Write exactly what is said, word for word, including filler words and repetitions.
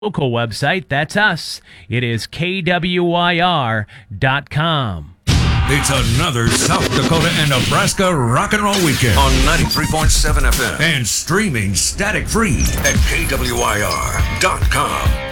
local website. That's us. It is K W Y R dot com. It's another South Dakota and Nebraska rock and roll weekend on ninety-three point seven F M and streaming static free at K W Y R dot com.